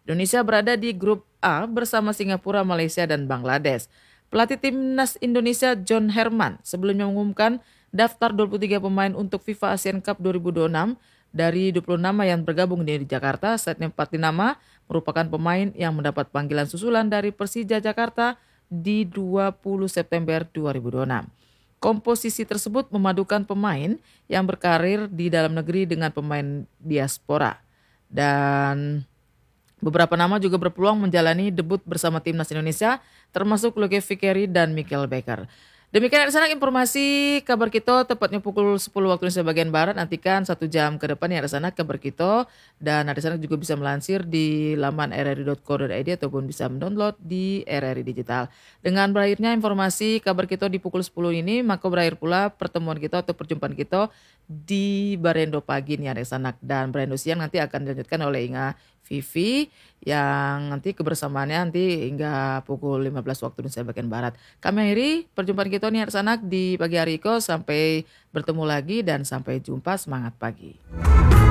Indonesia berada di grup A bersama Singapura, Malaysia, dan Bangladesh. Pelatih timnas Indonesia John Herman sebelumnya mengumumkan daftar 23 pemain untuk FIFA Asian Cup 2026 dari 20 nama yang bergabung di Jakarta. Setnya 4 nama merupakan pemain yang mendapat panggilan susulan dari Persija Jakarta di 20 September 2026. Komposisi tersebut memadukan pemain yang berkarir di dalam negeri dengan pemain diaspora. Dan beberapa nama juga berpeluang menjalani debut bersama timnas Indonesia, termasuk Luke Fikeri dan Michael Becker. Demikian ada sana informasi kabar kita tepatnya pukul 10 waktu Indonesia bagian Barat. Nantikan 1 jam ke depan ya ada sana kabar kita. Dan ada sana juga bisa melansir di laman rri.co.id ataupun bisa mendownload di RRI Digital. Dengan berakhirnya informasi kabar kita di pukul 10 ini, maka berakhir pula pertemuan kita atau perjumpaan kita di Barendo pagi nih ada sana. Dan Barendo siang nanti akan dilanjutkan oleh Inga Vivi yang nanti kebersamaannya nanti hingga pukul 15 waktu Indonesia bagian Barat. Kami akhiri perjumpaan kita nih Arsanak di pagi hari ini. Sampai bertemu lagi dan sampai jumpa, semangat pagi.